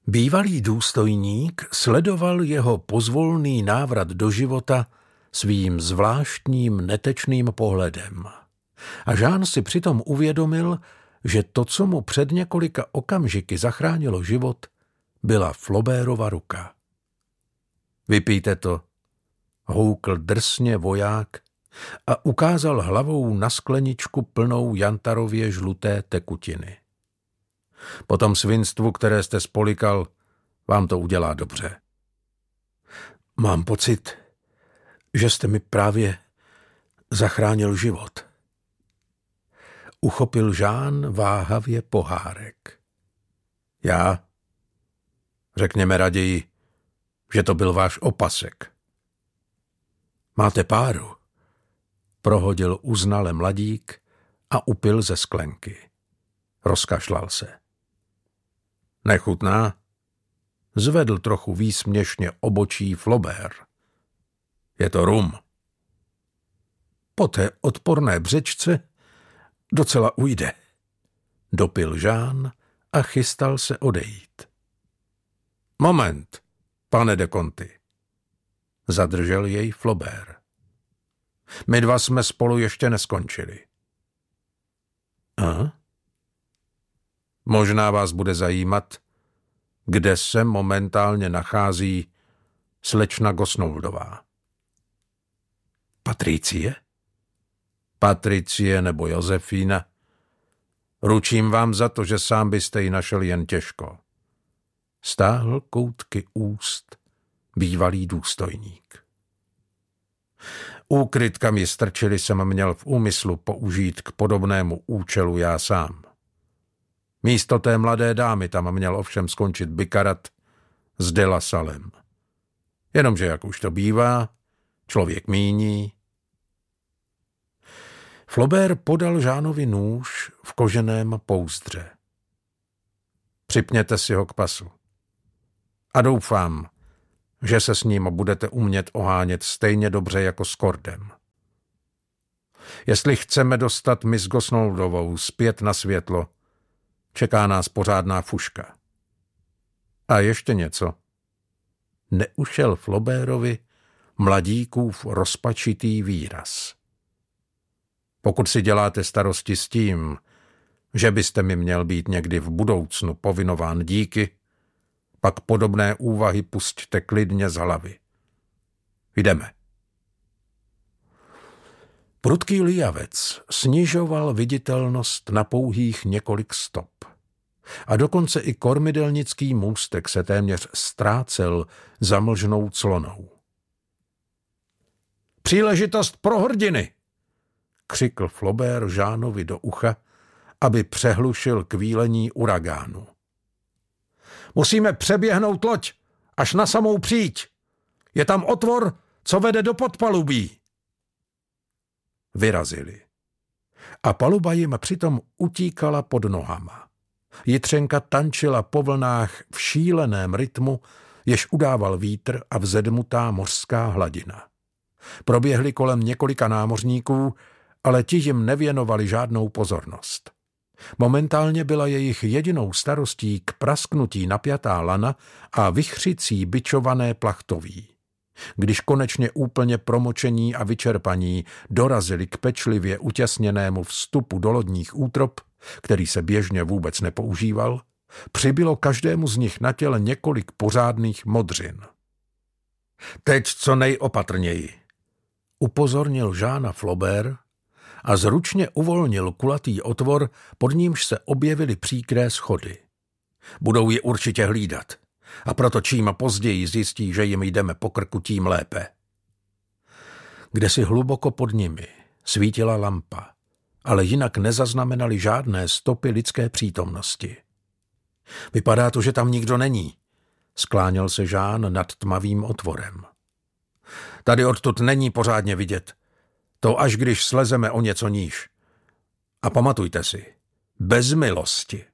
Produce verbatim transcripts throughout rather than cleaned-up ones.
Bývalý důstojník sledoval jeho pozvolný návrat do života svým zvláštním netečným pohledem. A Jean si přitom uvědomil, že to, co mu před několika okamžiky zachránilo život, byla Flaubertova ruka. Vypijte to, houkl drsně voják a ukázal hlavou na skleničku plnou jantarově žluté tekutiny. Po tom svinstvu, které jste spolikal, vám to udělá dobře. Mám pocit, že jste mi právě zachránil život. Uchopil Jean váhavě pohárek. Já? Řekněme raději, že to byl váš opasek. Máte páru? Prohodil uznale mladík a upil ze sklenky. Rozkašlal se. Nechutná? Zvedl trochu výsměšně obočí Flaubert. Je to rum. Po té odporné břečce docela ujde. Dopil Jean a chystal se odejít. Moment, pane de Conti. Zadržel jej Flaubert. My dva jsme spolu ještě neskončili. A? Možná vás bude zajímat, kde se momentálně nachází slečna Gosnoldová. Patricie? Patricie nebo Josefína. Ručím vám za to, že sám byste ji našel jen těžko. Stáhl koutky úst bývalý důstojník. Úkryt, kam ji strčili, jsem měl v úmyslu použít k podobnému účelu já sám. Místo té mladé dámy tam měl ovšem skončit bikarat s de La Salem. Jenomže, jak už to bývá, člověk míní. Flaubert podal Jeanovi nůž v koženém pouzdře. Připněte si ho k pasu. A doufám, že se s ním budete umět ohánět stejně dobře jako s Kordem. Jestli chceme dostat Miss Gosnoldovou zpět na světlo, čeká nás pořádná fuška. A ještě něco. Neušel Flaubertovi mladíkův rozpačitý výraz. Pokud si děláte starosti s tím, že byste mi měl být někdy v budoucnu povinován díky, pak podobné úvahy pusťte klidně z hlavy. Jdeme. Prudký lijavec snižoval viditelnost na pouhých několik stop. A dokonce i kormidelnický můstek se téměř ztrácel zamlženou clonou. Příležitost pro hrdiny! Křikl Flaubert Jeanovi do ucha, aby přehlušil kvílení uragánu. Musíme přeběhnout loď až na samou příď. Je tam otvor, co vede do podpalubí. Vyrazili. A paluba jim přitom utíkala pod nohama. Jitřenka tančila po vlnách v šíleném rytmu, jež udával vítr a vzedmutá mořská hladina. Proběhli kolem několika námořníků, ale ti jim nevěnovali žádnou pozornost. Momentálně byla jejich jedinou starostí k prasknutí napjatá lana a vychřicí bičované plachtoví. Když konečně úplně promočení a vyčerpaní dorazili k pečlivě utěsněnému vstupu do lodních útrop, který se běžně vůbec nepoužíval, přibylo každému z nich na těle několik pořádných modřin. Teď co nejopatrněji, upozornil Jeana Flaubert a zručně uvolnil kulatý otvor, pod nímž se objevily příkré schody. Budou je určitě hlídat. A proto čím později zjistí, že jim jdeme po krku, tím lépe. Kdesi hluboko pod nimi svítila lampa, ale jinak nezaznamenali žádné stopy lidské přítomnosti. Vypadá to, že tam nikdo není, skláněl se Jean nad tmavým otvorem. Tady odtud není pořádně vidět. To až když slezeme o něco níž. A pamatujte si, bez milosti.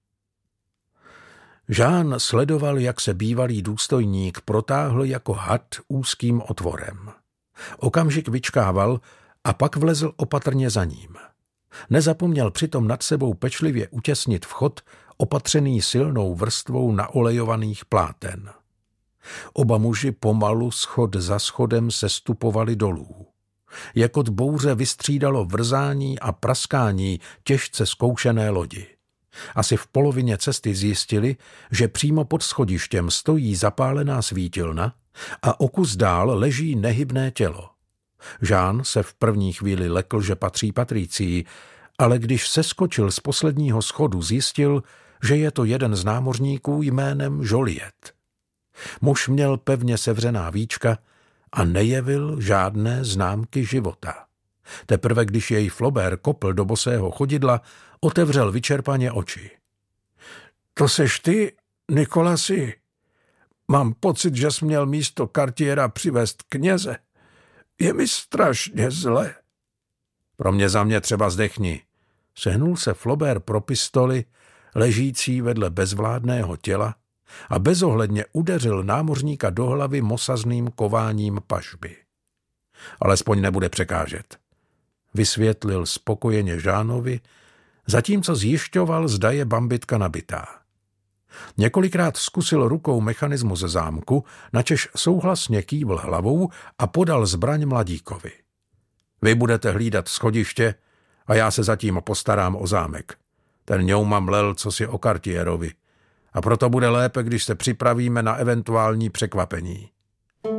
Jean sledoval, jak se bývalý důstojník protáhl jako had úzkým otvorem. Okamžik vyčkával a pak vlezl opatrně za ním. Nezapomněl přitom nad sebou pečlivě utěsnit vchod opatřený silnou vrstvou naolejovaných pláten. Oba muži pomalu schod za schodem sestupovali dolů. Jakot bouře vystřídalo vrzání a praskání těžce zkoušené lodi. Asi v polovině cesty zjistili, že přímo pod schodištěm stojí zapálená svítilna a o kus dál leží nehybné tělo. Jean se v první chvíli lekl, že patří Patricii, ale když seskočil z posledního schodu, zjistil, že je to jeden z námořníků jménem Joliet. Muž měl pevně sevřená víčka a nejevil žádné známky života. Teprve když jej Flaubert kopl do bosého chodidla, otevřel vyčerpaně oči. To seš ty, Nikolasi? Mám pocit, že jsi měl místo Cartiera přivést kněze. Je mi strašně zle. Pro mě za mě třeba zdechni. Sehnul se Flaubert pro pistoli, ležící vedle bezvládného těla, a bezohledně udeřil námořníka do hlavy mosazným kováním pažby. Alespoň nebude překážet. Vysvětlil spokojeně Jeanovi, zatímco zjišťoval, zda je bambitka nabitá. Několikrát zkusil rukou mechanismus zámku, načež souhlasně kývl hlavou a podal zbraň mladíkovi. Vy budete hlídat schodiště a já se zatím postarám o zámek. Ten ňouma mlel cosi o Cartierovi a proto bude lépe, když se připravíme na eventuální překvapení.